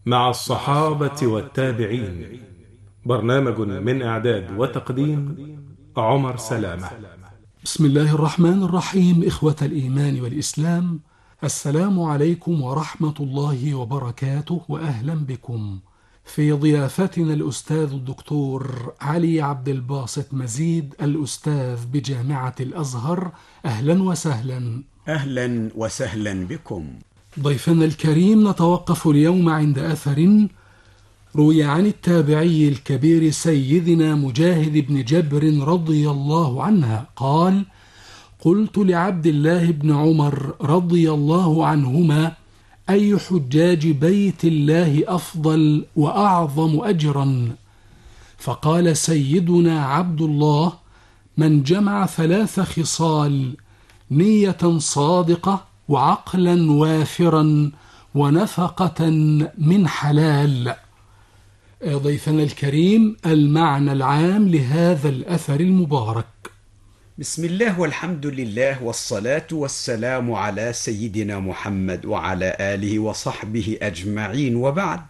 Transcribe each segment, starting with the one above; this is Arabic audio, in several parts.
مع الصحابة والتابعين. برنامج من إعداد وتقديم عمر سلامة. بسم الله الرحمن الرحيم. إخوة الإيمان والإسلام، السلام عليكم ورحمة الله وبركاته، وأهلا بكم في ضيافتنا الأستاذ الدكتور علي عبد الباسط مزيد، الأستاذ بجامعة الأزهر. أهلا وسهلا. أهلا وسهلا بكم. ضيفنا الكريم، نتوقف اليوم عند أثر روي عن التابعي الكبير سيدنا مجاهد بن جبر رضي الله عنه قال: قلت لعبد الله بن عمر رضي الله عنهما: أي حجاج بيت الله أفضل وأعظم أجرا؟ فقال سيدنا عبد الله: من جمع 3 خصال: نية صادقة، وعقلا وافرا، ونفقة من حلال. ضيفنا الكريم، المعنى العام لهذا الأثر المبارك. بسم الله والحمد لله والصلاة والسلام على سيدنا محمد وعلى آله وصحبه أجمعين، وبعد.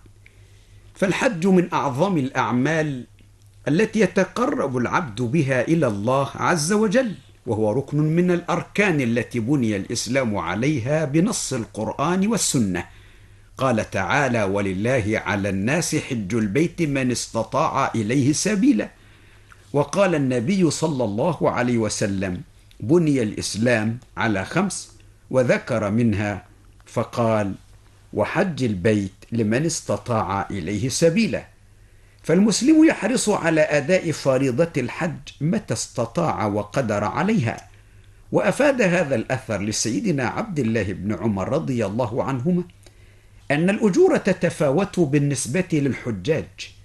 فالحج من أعظم الأعمال التي يتقرب العبد بها إلى الله عز وجل، وهو ركن من الأركان التي بني الإسلام عليها بنص القرآن والسنة. قال تعالى: ولله على الناس حج البيت من استطاع إليه سبيلا. وقال النبي صلى الله عليه وسلم: بني الإسلام على 5، وذكر منها فقال: وحج البيت لمن استطاع إليه سبيلا. فالمسلم يحرص على أداء فريضة الحج متى استطاع وقدر عليها. وأفاد هذا الأثر لسيدنا عبد الله بن عمر رضي الله عنهما أن الأجور تتفاوت بالنسبة للحجاج،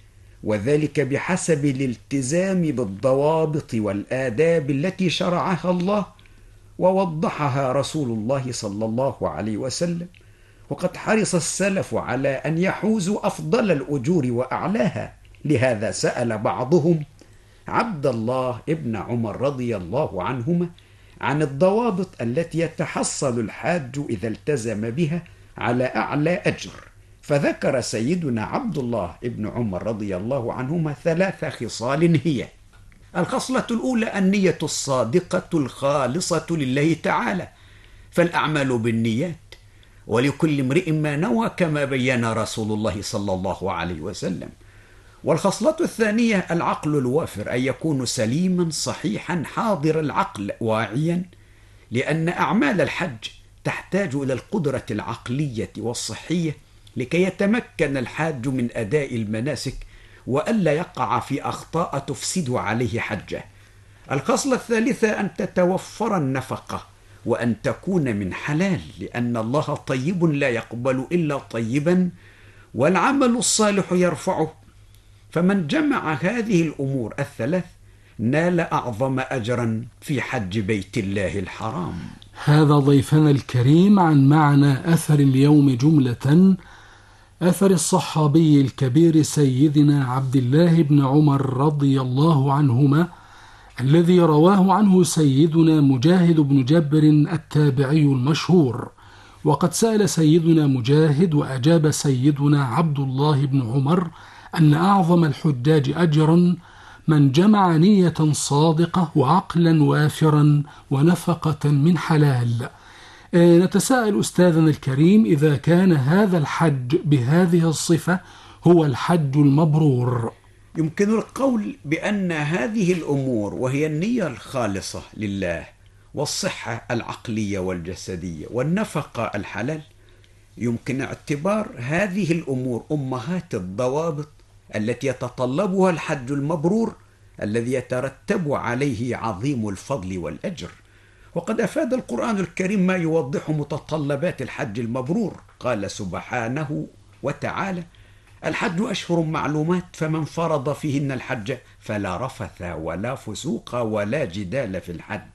وذلك بحسب الالتزام بالضوابط والآداب التي شرعها الله ووضحها رسول الله صلى الله عليه وسلم. وقد حرص السلف على أن يحوزوا أفضل الأجور وأعلاها، لهذا سأل بعضهم عبد الله ابن عمر رضي الله عنهما عن الضوابط التي يتحصل الحاج إذا التزم بها على أعلى أجر، فذكر سيدنا عبد الله ابن عمر رضي الله عنهما 3 خصال هي: الخصلة الأولى النية الصادقة الخالصة لله تعالى، فالأعمال بالنيات، ولكل امرئ ما نوى كما بين رسول الله صلى الله عليه وسلم. والخصلة الثانية العقل الوافر، أن يكون سليما صحيحا حاضر العقل واعيا، لأن أعمال الحج تحتاج إلى القدرة العقلية والصحية لكي يتمكن الحاج من أداء المناسك، وألا يقع في أخطاء تفسد عليه حجه. الخصلة الثالثة أن تتوفر النفقة، وأن تكون من حلال، لأن الله طيب لا يقبل إلا طيبا، والعمل الصالح يرفعه. فمن جمع هذه الأمور الثلاث نال أعظم أجرا في حج بيت الله الحرام. هذا ضيفنا الكريم عن معنى أثر اليوم جملة: أثر الصحابي الكبير سيدنا عبد الله بن عمر رضي الله عنهما، الذي رواه عنه سيدنا مجاهد بن جبر التابعي المشهور. وقد سأل سيدنا مجاهد وأجاب سيدنا عبد الله بن عمر أن أعظم الحجاج أجرا من جمع نية صادقة، وعقلا وافرا، ونفقة من حلال. نتساءل أستاذنا الكريم، إذا كان هذا الحج بهذه الصفة هو الحج المبرور؟ يمكن القول بأن هذه الأمور، وهي النية الخالصة لله، والصحة العقلية والجسدية، والنفقة الحلال، يمكن اعتبار هذه الأمور أمهات الضوابط التي يتطلبها الحج المبرور، الذي يترتب عليه عظيم الفضل والأجر. وقد أفاد القرآن الكريم ما يوضح متطلبات الحج المبرور. قال سبحانه وتعالى: الحج أشهر معلومات، فمن فرض فيهن الحج فلا رفث ولا فسوق ولا جدال في الحج.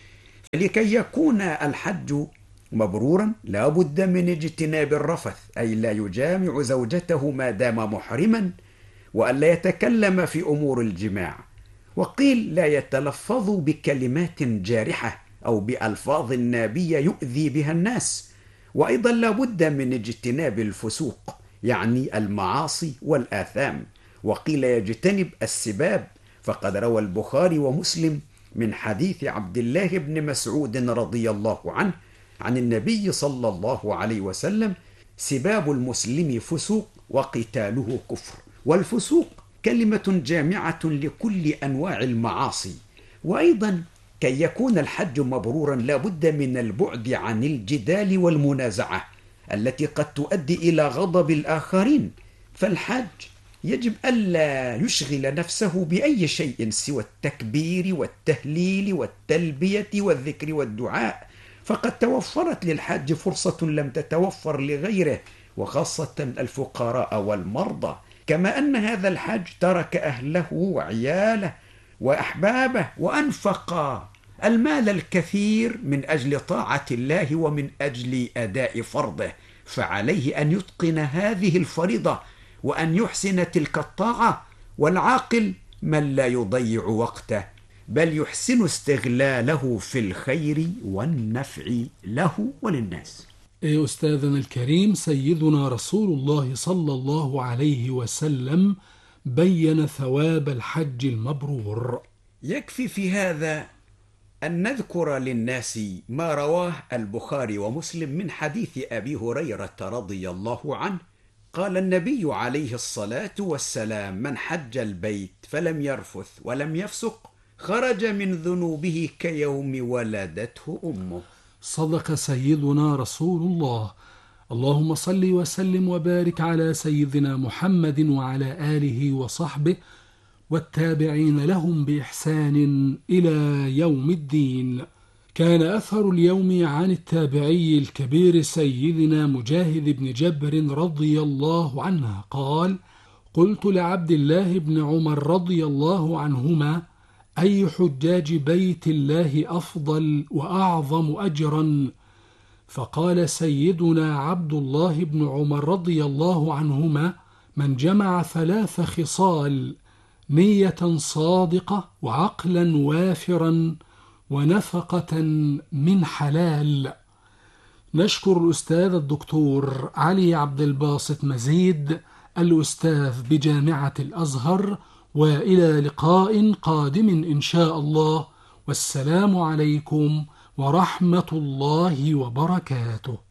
فلكي يكون الحج مبرورا لا بد من اجتناب الرفث، أي لا يجامع زوجته ما دام محرما، وأن لا يتكلم في أمور الجماع. وقيل لا يتلفظ بكلمات جارحة أو بألفاظ نابية يؤذي بها الناس. وأيضا لا بد من اجتناب الفسوق، يعني المعاصي والآثام، وقيل يجتنب السباب، فقد روى البخاري ومسلم من حديث عبد الله بن مسعود رضي الله عنه عن النبي صلى الله عليه وسلم: سباب المسلم فسوق وقتاله كفر. والفسوق كلمة جامعة لكل أنواع المعاصي. وأيضا كي يكون الحج مبرورا لا بد من البعد عن الجدال والمنازعة التي قد تؤدي إلى غضب الآخرين، فالحاج يجب ألا يشغل نفسه بأي شيء سوى التكبير والتهليل والتلبية والذكر والدعاء، فقد توفرت للحاج فرصة لم تتوفر لغيره، وخاصة الفقراء والمرضى. كما أن هذا الحاج ترك أهله وعياله وأحبابه وأنفق المال الكثير من أجل طاعة الله ومن أجل أداء فرضه، فعليه أن يتقن هذه الفريضة وأن يحسن تلك الطاعة. والعاقل من لا يضيع وقته بل يحسن استغلاله في الخير والنفع له وللناس. أستاذنا الكريم، سيدنا رسول الله صلى الله عليه وسلم بين ثواب الحج المبرور. يكفي في هذا أن نذكر للناس ما رواه البخاري ومسلم من حديث أبي هريرة رضي الله عنه قال النبي عليه الصلاة والسلام: من حج البيت فلم يرفث ولم يفسق خرج من ذنوبه كيوم ولدته أمه. صدق سيدنا رسول الله. اللهم صل وسلم وبارك على سيدنا محمد وعلى آله وصحبه والتابعين لهم بإحسان إلى يوم الدين. كان أثر اليوم عن التابعي الكبير سيدنا مجاهد بن جبر رضي الله عنه قال: قلت لعبد الله بن عمر رضي الله عنهما: أي حجاج بيت الله أفضل وأعظم أجرا؟ فقال سيدنا عبد الله بن عمر رضي الله عنهما: من جمع 3 خصال: نية صادقة، وعقلا وافرا، ونفقة من حلال. نشكر الأستاذ الدكتور علي عبد الباسط مزيد الأستاذ بجامعة الأزهر، وإلى لقاء قادم إن شاء الله، والسلام عليكم ورحمة الله وبركاته.